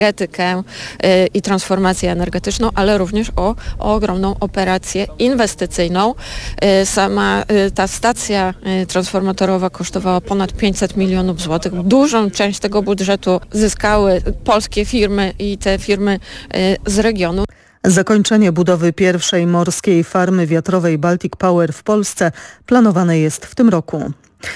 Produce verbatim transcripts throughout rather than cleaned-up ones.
energetykę i transformację energetyczną, ale również o, o ogromną operację inwestycyjną. Sama ta stacja transformatorowa kosztowała ponad pięćset milionów złotych. Dużą część tego budżetu zyskały polskie firmy i te firmy z regionu. Zakończenie budowy pierwszej morskiej farmy wiatrowej Baltic Power w Polsce planowane jest w tym roku.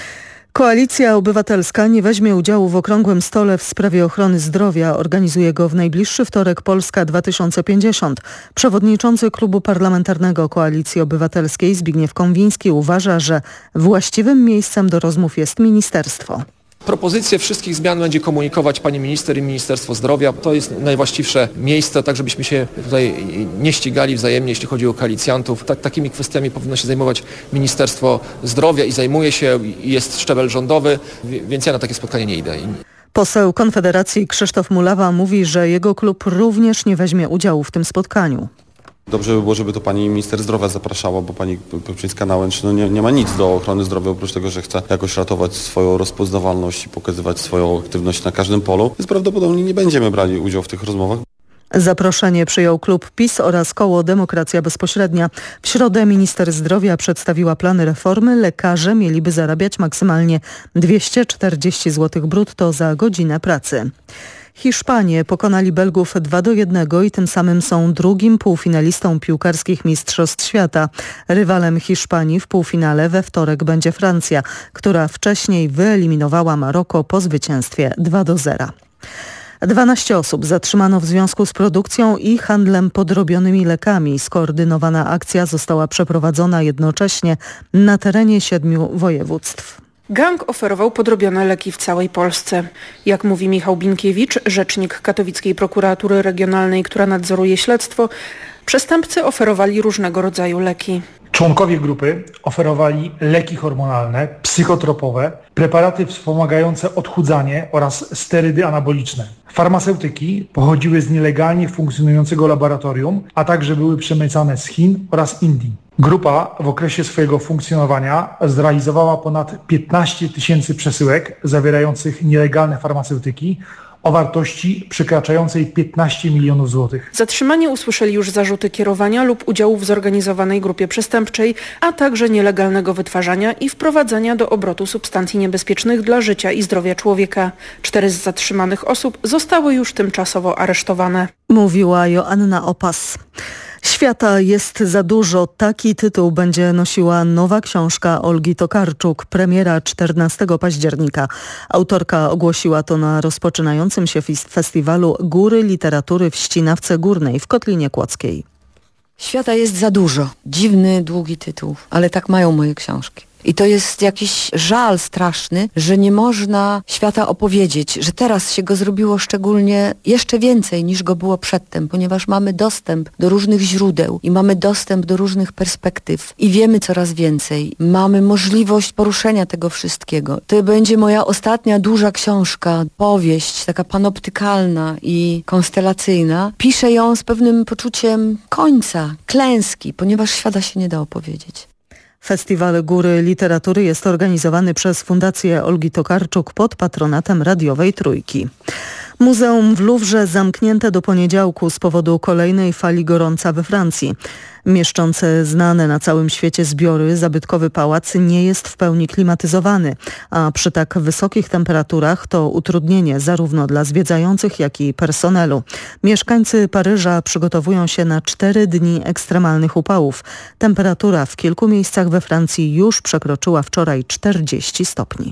Koalicja Obywatelska nie weźmie udziału w okrągłym stole w sprawie ochrony zdrowia. Organizuje go w najbliższy wtorek Polska dwa tysiące pięćdziesiąt. Przewodniczący Klubu Parlamentarnego Koalicji Obywatelskiej Zbigniew Konwiński uważa, że właściwym miejscem do rozmów jest ministerstwo. Propozycje wszystkich zmian będzie komunikować pani minister i Ministerstwo Zdrowia. To jest najwłaściwsze miejsce, tak żebyśmy się tutaj nie ścigali wzajemnie, jeśli chodzi o koalicjantów. Tak, takimi kwestiami powinno się zajmować Ministerstwo Zdrowia i zajmuje się, i jest szczebel rządowy, więc ja na takie spotkanie nie idę. Poseł Konfederacji Krzysztof Mulawa mówi, że jego klub również nie weźmie udziału w tym spotkaniu. Dobrze by było, żeby to pani minister zdrowia zapraszała, bo pani Kopczyńska-Nałęcz no nie, nie ma nic do ochrony zdrowia, oprócz tego, że chce jakoś ratować swoją rozpoznawalność i pokazywać swoją aktywność na każdym polu. Więc prawdopodobnie nie będziemy brali udziału w tych rozmowach. Zaproszenie przyjął klub PiS oraz koło Demokracja Bezpośrednia. W środę minister zdrowia przedstawiła plany reformy. Lekarze mieliby zarabiać maksymalnie dwieście czterdzieści złotych brutto za godzinę pracy. Hiszpanie pokonali Belgów dwa do jednego i tym samym są drugim półfinalistą piłkarskich Mistrzostw Świata. Rywalem Hiszpanii w półfinale we wtorek będzie Francja, która wcześniej wyeliminowała Maroko po zwycięstwie dwa do zera. dwanaście osób zatrzymano w związku z produkcją i handlem podrobionymi lekami. Skoordynowana akcja została przeprowadzona jednocześnie na terenie siedmiu województw. Gang oferował podrobione leki w całej Polsce. Jak mówi Michał Binkiewicz, rzecznik Katowickiej Prokuratury Regionalnej, która nadzoruje śledztwo, przestępcy oferowali różnego rodzaju leki. Członkowie grupy oferowali leki hormonalne, psychotropowe, preparaty wspomagające odchudzanie oraz sterydy anaboliczne. Farmaceutyki pochodziły z nielegalnie funkcjonującego laboratorium, a także były przemycane z Chin oraz Indii. Grupa w okresie swojego funkcjonowania zrealizowała ponad piętnaście tysięcy przesyłek zawierających nielegalne farmaceutyki o wartości przekraczającej piętnaście milionów złotych. Zatrzymani usłyszeli już zarzuty kierowania lub udziału w zorganizowanej grupie przestępczej, a także nielegalnego wytwarzania i wprowadzania do obrotu substancji niebezpiecznych dla życia i zdrowia człowieka. Cztery z zatrzymanych osób zostały już tymczasowo aresztowane. Mówiła Joanna Opas. Świata jest za dużo. Taki tytuł będzie nosiła nowa książka Olgi Tokarczuk, premiera czternastego października. Autorka ogłosiła to na rozpoczynającym się festiwalu Góry Literatury w Ścinawce Górnej w Kotlinie Kłodzkiej. Świata jest za dużo. Dziwny, długi tytuł, ale tak mają moje książki. I to jest jakiś żal straszny, że nie można świata opowiedzieć, że teraz się go zrobiło szczególnie jeszcze więcej niż go było przedtem, ponieważ mamy dostęp do różnych źródeł i mamy dostęp do różnych perspektyw i wiemy coraz więcej. Mamy możliwość poruszenia tego wszystkiego. To będzie moja ostatnia duża książka, powieść taka panoptykalna i konstelacyjna. Piszę ją z pewnym poczuciem końca, klęski, ponieważ świata się nie da opowiedzieć. Festiwal Góry Literatury jest organizowany przez Fundację Olgi Tokarczuk pod patronatem radiowej Trójki. Muzeum w Luwrze zamknięte do poniedziałku z powodu kolejnej fali gorąca we Francji. Mieszczące znane na całym świecie zbiory zabytkowy pałac nie jest w pełni klimatyzowany, a przy tak wysokich temperaturach to utrudnienie zarówno dla zwiedzających, jak i personelu. Mieszkańcy Paryża przygotowują się na cztery dni ekstremalnych upałów. Temperatura w kilku miejscach we Francji już przekroczyła wczoraj czterdzieści stopni.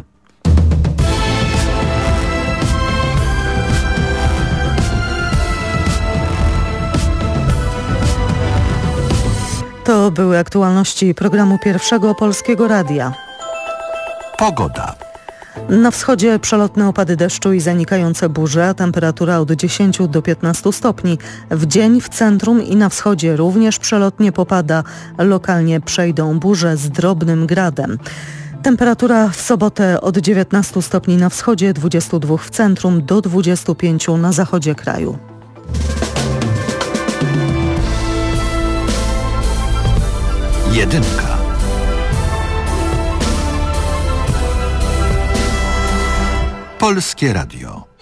To były aktualności programu Pierwszego Polskiego Radia. Pogoda. Na wschodzie przelotne opady deszczu i zanikające burze, a temperatura od dziesięciu do piętnastu stopni. W dzień w centrum i na wschodzie również przelotnie popada. Lokalnie przejdą burze z drobnym gradem. Temperatura w sobotę od dziewiętnastu stopni na wschodzie, dwudziestu dwóch w centrum do dwudziestu pięciu na zachodzie kraju. Jedynka. Polskie Radio.